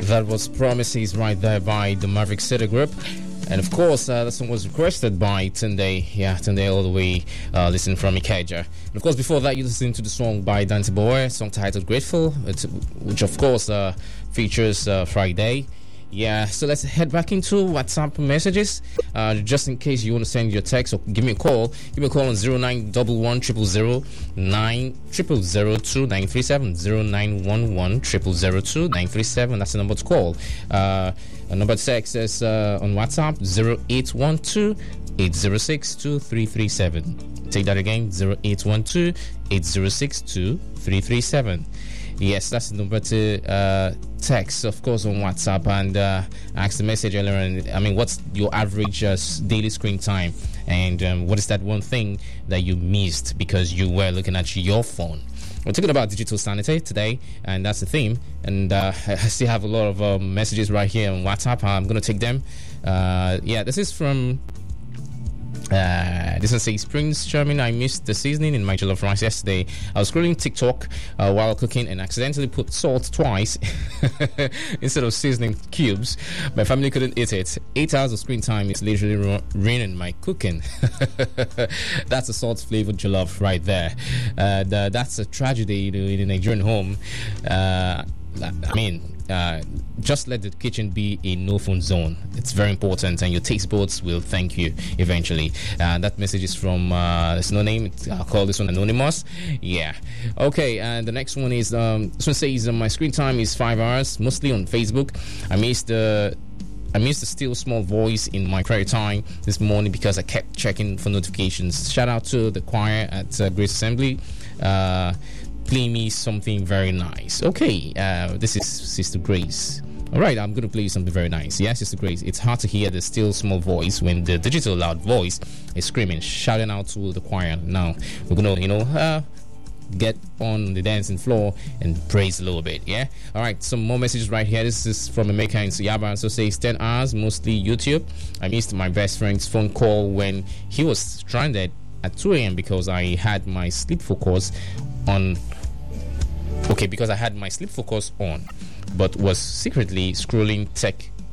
That was Promises right there by the Maverick City Group. And of course, that song was requested by Tunde. Yeah, Tunde all the way listening from Ikeja. And of course, before that, you listened to the song by Dante Boy, song titled Grateful, which of course features Friday. Yeah, so let's head back into WhatsApp messages. Just in case you want to send your text or give me a call on 0911 000 90002 937 0911 000 937. That's the number to call. Number to text is on WhatsApp 0812 806 2337. Take that again, 0812 806 2337. Yes, that's the number to text, of course, on WhatsApp, and ask the message earlier. And I mean, what's your average daily screen time, and what is that one thing that you missed because you were looking at your phone? We're talking about digital sanity today, and that's the theme. And I still have a lot of messages right here on WhatsApp. I'm going to take them. Yeah, this is from. This one says, Prince Charming, I missed the seasoning in my jollof rice yesterday. I was scrolling TikTok while cooking and accidentally put salt twice instead of seasoning cubes. My family couldn't eat it. 8 hours of screen time is literally ruining my cooking. That's a salt flavored jollof right there. That's a tragedy in a Nigerian home. Just let the kitchen be a no phone zone. It's very important, and your taste buds will thank you eventually. That message is from there's no name. I'll call this one anonymous. Yeah. Okay. And the next one is this one says my screen time is 5 hours, mostly on Facebook. I missed the still small voice in my prayer time this morning because I kept checking for notifications. Shout out to the choir at Grace Assembly. Play me something very nice. Okay, this is Sister Grace. All right, I'm going to play you something very nice. Yeah, Sister Grace, it's hard to hear the still small voice when the digital loud voice is screaming, shouting out to the choir. Now, we're going to, get on the dancing floor and praise a little bit. Yeah. All right, some more messages right here. This is from Emeka in Suyaba. So says 10 hours, mostly YouTube. I missed my best friend's phone call when he was stranded at 2 a.m. because I had my sleep focus on. Okay, because I had my sleep focus on, but was secretly scrolling tech